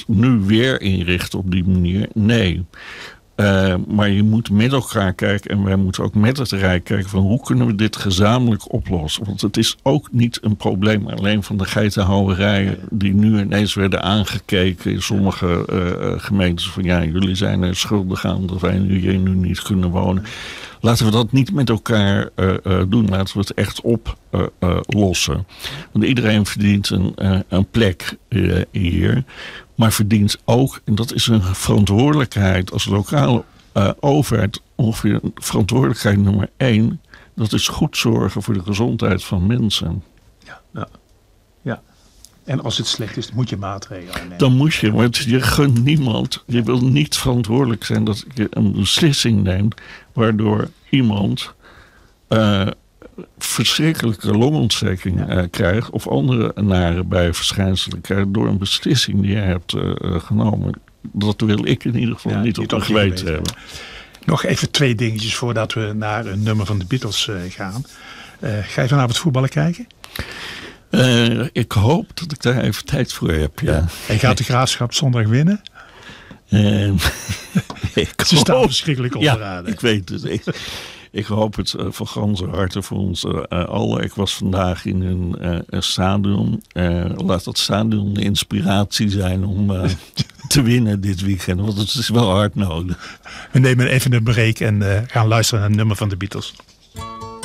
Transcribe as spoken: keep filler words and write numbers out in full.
nu weer inrichten op die manier? Nee. Uh, maar je moet met elkaar kijken en wij moeten ook met het Rijk kijken van hoe kunnen we dit gezamenlijk oplossen. Want het is ook niet een probleem alleen van de geitenhouderijen die nu ineens werden aangekeken in sommige uh, gemeentes van ja, jullie zijn er schuldig aan dat wij nu hier nu niet kunnen wonen. Laten we dat niet met elkaar uh, uh, doen. Laten we het echt oplossen. Uh, uh, Want iedereen verdient een, uh, een plek uh, hier. Maar verdient ook, en dat is een verantwoordelijkheid als lokale uh, overheid, ongeveer verantwoordelijkheid nummer één. Dat is goed zorgen voor de gezondheid van mensen. Ja, ja. ja. En als het slecht is, dan moet je maatregelen nemen. Dan moet je, want je gunt niemand. Je wil niet verantwoordelijk zijn dat je een beslissing neemt waardoor iemand uh, verschrikkelijke longontsteking ja. uh, krijgt of andere nare bijverschijnselen krijgt door een beslissing die je hebt uh, genomen. Dat wil ik in ieder geval ja, niet op mijn geweten hebben. Nog even twee dingetjes voordat we naar een nummer van de Beatles uh, gaan. Uh, ga je vanavond voetballen kijken? Uh, ik hoop dat ik daar even tijd voor heb. Ja. Ja. En gaat de Graafschap zondag winnen? Uh, ik Ze hoop, staan verschrikkelijk onderaan. Ja, ik weet het. Ik, ik hoop het uh, van ganse harte voor ons uh, allen. Ik was vandaag in een, uh, een stadion. Uh, laat dat stadion de inspiratie zijn om uh, te winnen dit weekend. Want het is wel hard nodig. We nemen even een break en uh, gaan luisteren naar een nummer van de Beatles.